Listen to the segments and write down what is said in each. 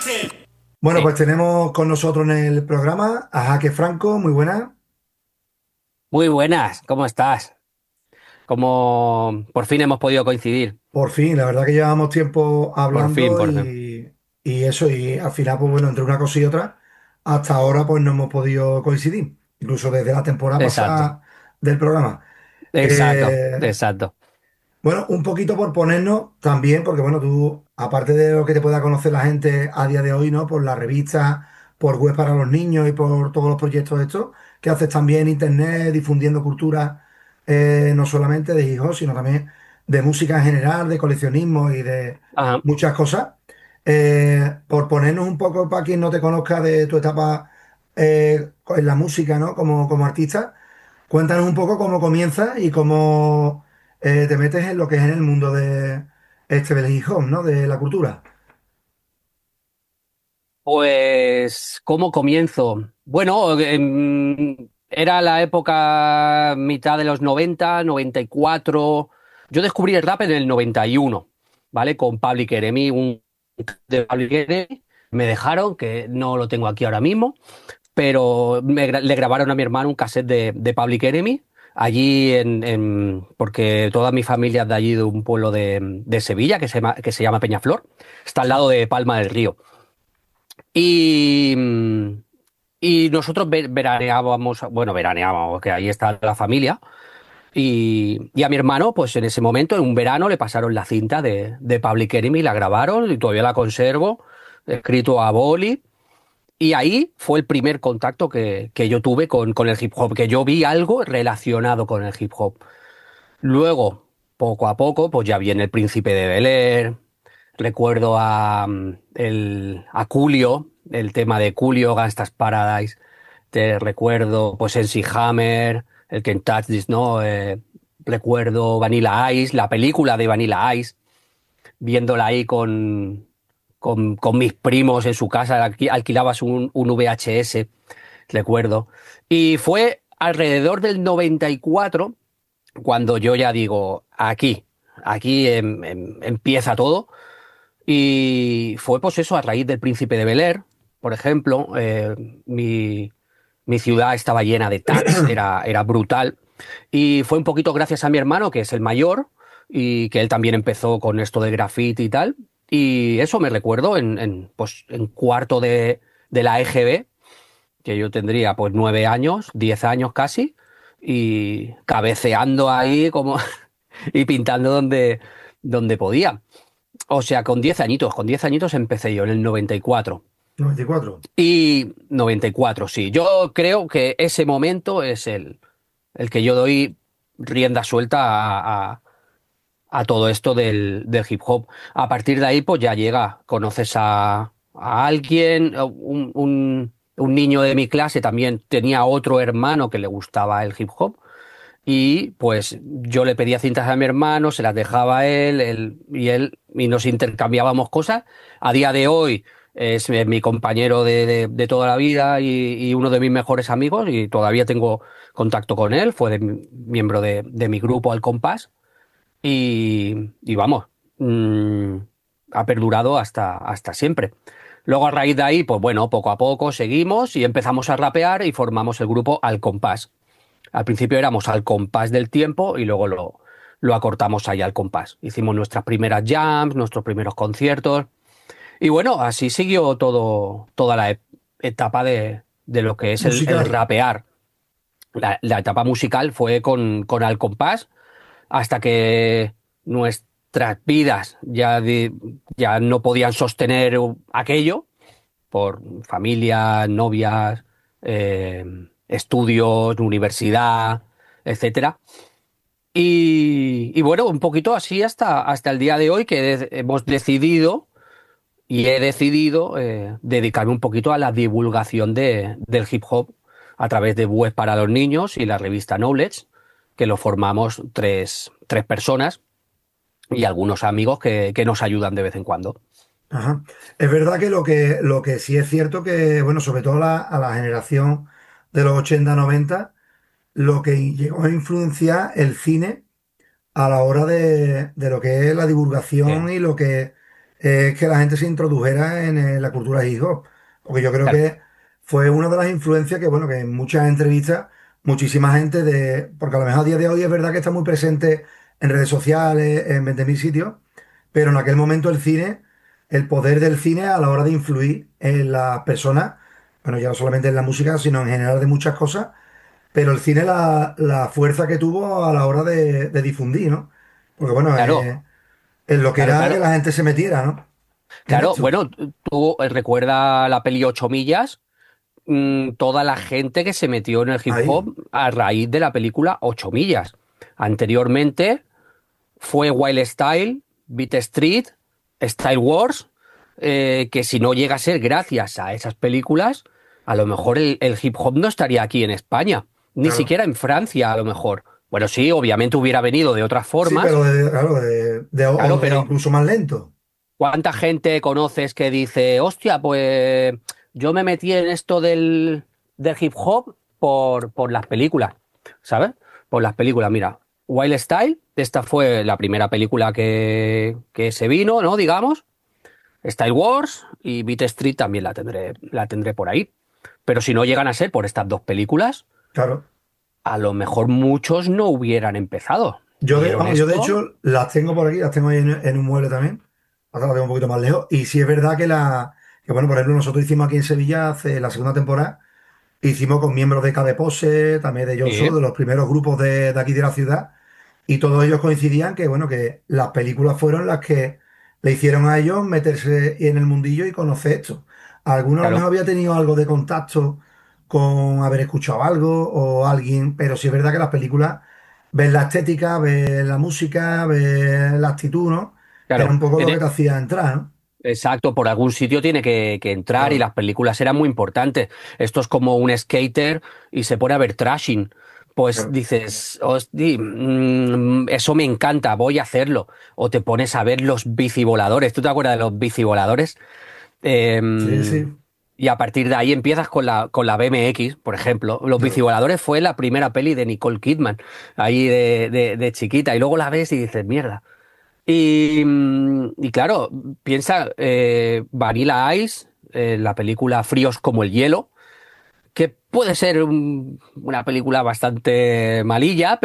Bueno, Sí, pues tenemos con nosotros en el programa a Jaque Franco, muy buena. muy buenas, ¿cómo estás? ¿Cómo por fin hemos podido coincidir? Por fin, la verdad que llevábamos tiempo Por fin, hablando por fin. y eso, y al final, pues bueno, entre una cosa y otra, hasta ahora pues no hemos podido coincidir, incluso desde la temporada Exacto, pasada del programa. exacto, Eh, exacto. Bueno, un poquito por ponernos también, porque bueno, tú, aparte de lo que te pueda conocer la gente a día de hoy, ¿no? Por la revista, por web para los niños y por todos los proyectos estos, que haces también en internet, difundiendo cultura, no solamente de hip hop, sino también de música en general, de coleccionismo y de Ajá. muchas cosas. Por ponernos un poco para quien no te conozca de tu etapa en la música, ¿no? Como artista. Cuéntanos un poco cómo comienza y cómo te metes en lo que es en el mundo de del hip hop, ¿no? De la cultura. Pues, ¿cómo comienzo? Bueno, era la época mitad de los 90, 94. Yo descubrí el rap en el 91, ¿vale? Con Public Enemy, un de Public Enemy. Me dejaron, que no lo tengo aquí ahora mismo, pero le grabaron a mi hermano un cassette de Public Enemy, allí porque toda mi familia es de allí, de un pueblo de Sevilla que se llama Peñaflor, está al Sí. lado de Palma del Río. Y, y nosotros veraneábamos, bueno, veraneábamos, que ahí está la familia, y a mi hermano, pues en ese momento, en un verano, le pasaron la cinta de Public Enemy, la grabaron y todavía la conservo, escrito a boli. Y ahí fue el primer contacto que yo tuve con el hip hop, que yo vi algo relacionado con el hip hop. Luego, poco a poco, pues ya viene el Príncipe de Bel-Air, recuerdo a Coolio, el tema de Coolio, Gangsta's Paradise, te recuerdo pues MC Hammer, el Can't Touch This, ¿no? Recuerdo Vanilla Ice, la película de Vanilla Ice, viéndola ahí con mis primos en su casa, alquilabas un VHS, recuerdo. Y fue alrededor del 94 cuando yo ya digo, aquí empieza todo. Y fue pues eso, a raíz del Príncipe de Bel-Air, por ejemplo, mi ciudad estaba llena de tags, era brutal. Y fue un poquito gracias a mi hermano, que es el mayor, y que él también empezó con esto de graffiti y tal. Y eso me recuerdo pues, en cuarto de la EGB, que yo tendría pues 9 años, 10 años casi, y cabeceando ahí como y pintando donde podía. O sea, con diez añitos empecé yo en el 94. 94. Y 94, sí. Yo creo que ese momento es el que yo doy rienda suelta a todo esto del hip hop. A partir de ahí, pues ya llega, conoces a alguien, un niño de mi clase también tenía otro hermano que le gustaba el hip hop. Y pues yo le pedía cintas a mi hermano, se las dejaba a él y nos intercambiábamos cosas. A día de hoy es mi compañero de toda la vida y uno de mis mejores amigos y todavía tengo contacto con él. Fue miembro de mi grupo Al Compás y vamos, mm, ha perdurado hasta siempre. Luego a raíz de ahí, pues bueno, poco a poco seguimos y empezamos a rapear y formamos el grupo Al Compás. Al principio éramos al compás del tiempo y luego lo acortamos ahí al compás. Hicimos nuestras primeras jams, nuestros primeros conciertos. Y bueno, así siguió toda la etapa de lo que es el Musical. rapear. La etapa musical fue con al compás hasta que nuestras vidas ya no podían sostener aquello por familia, novias, eh, estudios, universidad, etcétera. Y bueno, un poquito así hasta el día de hoy que hemos decidido y he decidido dedicarme un poquito a la divulgación del hip hop a través de Web para los Niños y la revista Knowledge, que lo formamos tres personas y algunos amigos que nos ayudan de vez en cuando. Ajá. Es verdad que lo que sí es cierto que, bueno, sobre todo a la generación de los 80 90 lo que llegó a influenciar el cine a la hora de lo que es la divulgación Sí, y lo que es que la gente se introdujera en la cultura hip hop. Porque yo creo Claro, que fue una de las influencias que, bueno, que en muchas entrevistas, muchísima gente porque a lo mejor a día de hoy es verdad que está muy presente en redes sociales, en 20.000 sitios, pero en aquel momento el cine, el poder del cine a la hora de influir en las personas, bueno, ya no solamente en la música, sino en general de muchas cosas, pero el cine la fuerza que tuvo a la hora de difundir, ¿no? Porque bueno, claro, en lo que claro, era que claro. la gente se metiera, ¿no? En Claro, esto. bueno, tú recuerda la peli 8 millas, toda la gente que se metió en el hip Ahí, hop a raíz de la película 8 millas. Anteriormente fue Wild Style, Beat Street, Style Wars, que si no llega a ser gracias a esas películas, a lo mejor el hip hop no estaría aquí en España, ni claro. siquiera en Francia, a lo mejor. Bueno, sí, obviamente hubiera venido de otras Sí, formas, pero claro, claro, o de pero incluso más lento. ¿cuánta gente conoces que dice, hostia, pues yo me metí en esto del hip hop por las películas, ¿sabes? Por las películas, mira, Wild Style, esta fue la primera película que se vino, ¿no? Digamos. Style Wars y Beat Street también la tendré por ahí. Pero si no llegan a ser por estas dos películas, Claro. a lo mejor muchos no hubieran empezado. Vieron Vamos, yo de esto. hecho las tengo por aquí, las tengo ahí en un mueble también. Ahora las tengo un poquito más lejos. Y sí es verdad que bueno, por ejemplo, nosotros hicimos aquí en Sevilla hace la segunda temporada, hicimos con miembros de Pose, también de Yo Soy, Sí, de los primeros grupos de aquí de la ciudad. Y todos ellos coincidían que, bueno, que las películas fueron las que le hicieron a ellos meterse en el mundillo y conocer esto. Algunos a lo mejor claro, había tenido algo de contacto con haber escuchado algo o alguien, pero sí es verdad que las películas, ves la estética, ves la música, ves la actitud, ¿no? Era claro. un poco lo que te hacía entrar, ¿no? Exacto, por algún sitio tiene que entrar y Claro, las películas eran muy importantes. Esto es como un skater y se pone a ver trashing. Pues claro. dices, "Hosti, eso me encanta, voy a hacerlo". O te pones a ver los bicivoladores. ¿Tú te acuerdas de los bicivoladores? Sí, Eh, sí. y a partir de ahí empiezas con la BMX, por ejemplo. Los Claro. bicivoladores fue la primera peli de Nicole Kidman, ahí de chiquita. Y luego la ves y dices, mierda. Y claro, piensa Vanilla Ice, la película Fríos como el hielo, que puede ser una película bastante malilla,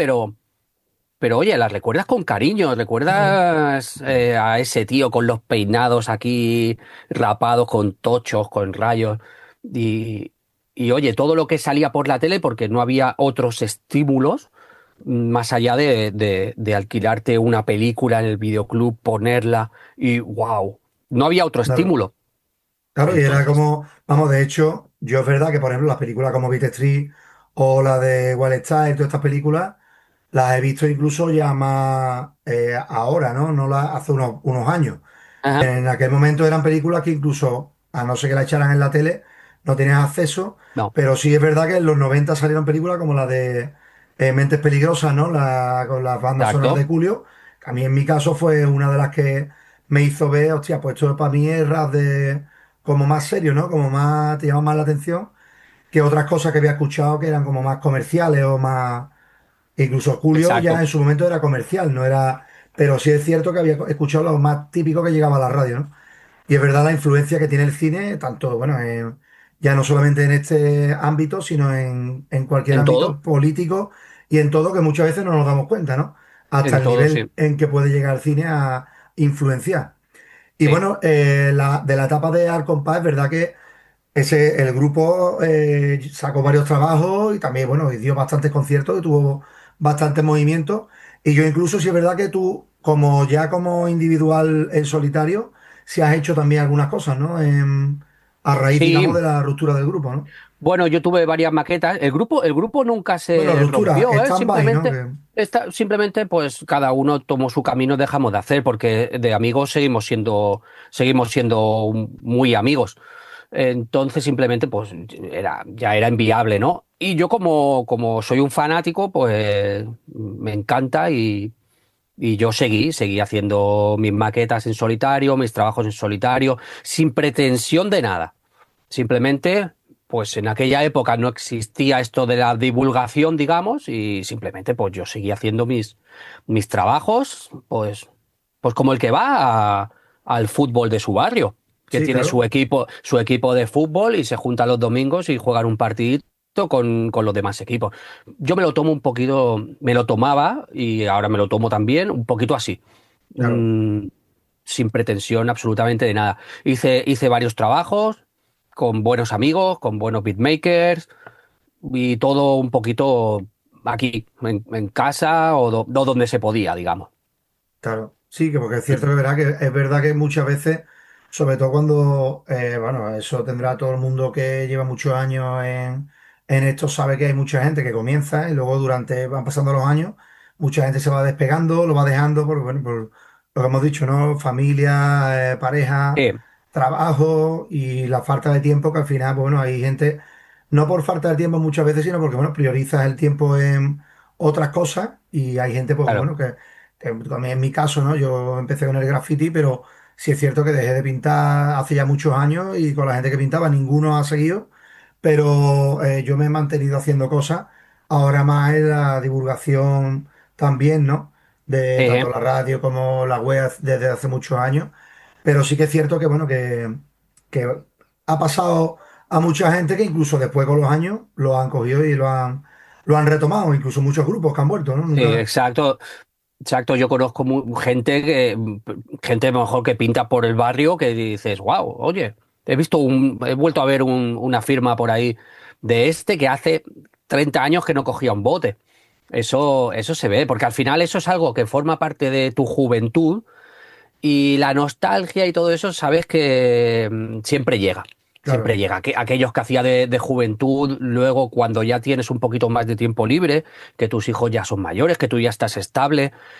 pero oye, la recuerdas con cariño, Sí, sí. recuerdas a ese tío con los peinados aquí rapados, con tochos, con rayos, y, y oye, todo lo que salía por la tele porque no había otros estímulos más allá de alquilarte una película en el videoclub, ponerla y wow, no había otro Claro. estímulo. Claro, y era Entonces, como, vamos, de hecho, yo es verdad que, por ejemplo, las películas como Beat Street o la de Wild Style, todas estas películas, las he visto incluso ya más ahora, ¿no? No las hace unos años. ajá, En aquel momento eran películas que incluso, a no ser que la echaran en la tele, no tenías acceso, no, pero sí es verdad que en los 90 salieron películas como la de Mentes Peligrosas, ¿no? Con las bandas sonoras de exacto, Julio, que a mí en mi caso fue una de las que me hizo ver, hostia, pues esto para mí es rap de como más serio, ¿no? Como más, te llama más la atención que otras cosas que había escuchado que eran como más comerciales o más... Incluso Julio ya exacto, en su momento era comercial, no era... Pero sí es cierto que había escuchado lo más típico que llegaba a la radio, ¿no? Y es verdad la influencia que tiene el cine, tanto, bueno, ya no solamente en este ámbito, sino en cualquier en todo, ámbito político y en todo que muchas veces no nos damos cuenta, ¿no? Hasta en el todo, nivel sí, en que puede llegar el cine a influenciar. Y sí, bueno, de la etapa de Arcompas, es verdad que el grupo sacó varios trabajos y también, bueno, y dio bastantes conciertos y tuvo bastantes movimientos. Y yo incluso, si es verdad que tú, como ya como individual en solitario, si has hecho también algunas cosas, ¿no? A raíz, digamos, sí. de la ruptura del grupo, ¿no? Bueno, yo tuve varias maquetas. El grupo nunca Bueno, se ruptura, rompió, ¿eh? stand-by, ¿no? Simplemente, pues cada uno tomó su camino, dejamos de hacer, porque de amigos seguimos siendo muy amigos. Entonces, simplemente, pues ya era inviable, ¿no? Y yo como soy un fanático, pues me encanta y yo seguí haciendo mis maquetas en solitario, mis trabajos en solitario, sin pretensión de nada. Simplemente, pues en aquella época no existía esto de la divulgación, digamos, y simplemente pues yo seguía haciendo mis trabajos, pues como el que va al fútbol de su barrio, que Sí, tiene claro, su equipo de fútbol y se juntan los domingos y juegan un partidito con los demás equipos. Yo me lo tomo un poquito, me lo tomaba y ahora me lo tomo también un poquito así. claro. Mm, sin pretensión absolutamente de nada. Hice varios trabajos con buenos amigos, con buenos beatmakers y todo un poquito aquí, en casa o donde se podía, digamos. Claro, sí, que porque es cierto que es verdad que muchas veces, sobre todo cuando, bueno, eso tendrá todo el mundo que lleva muchos años en esto, sabe que hay mucha gente que comienza y luego durante van pasando los años, mucha gente se va despegando, lo va dejando por, bueno, por lo que hemos dicho, ¿no? Familia, pareja, Eh, trabajo y la falta de tiempo que al final, bueno, hay gente, no por falta de tiempo muchas veces, sino porque, bueno, priorizas el tiempo en otras cosas y hay gente, pues claro. bueno, que también en mi caso, ¿no? Yo empecé con el graffiti, pero sí es cierto que dejé de pintar hace ya muchos años y con la gente que pintaba ninguno ha seguido, pero yo me he mantenido haciendo cosas, ahora más en la divulgación también, ¿no? De tanto Eh, la radio como la web desde hace muchos años, pero sí que es cierto que, bueno, que ha pasado a mucha gente que incluso después con los años lo han cogido y lo han retomado, incluso muchos grupos que han vuelto, ¿no? sí, Nunca, exacto. Exacto, yo conozco gente mejor que pinta por el barrio que dices, wow, oye, he vuelto a ver una firma por ahí de este que hace 30 años que no cogía un bote. Eso se ve, porque al final eso es algo que forma parte de tu juventud y la nostalgia y todo eso, sabes que siempre llega. Siempre claro. llega. Aquellos que hacía de juventud, luego cuando ya tienes un poquito más de tiempo libre, que tus hijos ya son mayores, que tú ya estás estable.